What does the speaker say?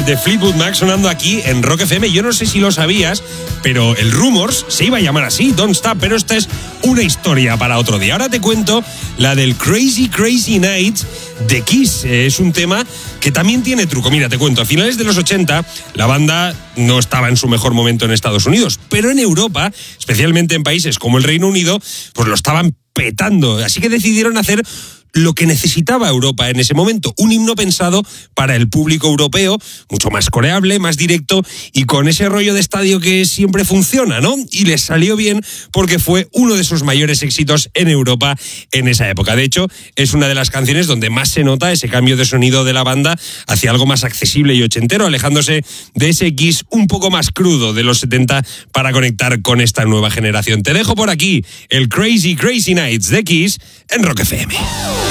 de Fleetwood Mac sonando aquí en Rock FM. Yo no sé si lo sabías, pero el Rumors se iba a llamar así, Don't Stop, pero esta es una historia para otro día. Ahora te cuento la del Crazy Crazy Nights de Kiss. Es un tema que también tiene truco. Mira, te cuento, a finales de los 80 la banda no estaba en su mejor momento en Estados Unidos, pero en Europa, especialmente en países como el Reino Unido, pues lo estaban petando. Así que decidieron hacer lo que necesitaba Europa en ese momento, un himno pensado para el público europeo, mucho más coreable, más directo y con ese rollo de estadio que siempre funciona, ¿no? Y les salió bien porque fue uno de sus mayores éxitos en Europa en esa época. De hecho, es una de las canciones donde más se nota ese cambio de sonido de la banda hacia algo más accesible y ochentero, alejándose de ese Kiss un poco más crudo de los 70 para conectar con esta nueva generación. Te dejo por aquí el Crazy Crazy Nights de Kiss en Rock FM.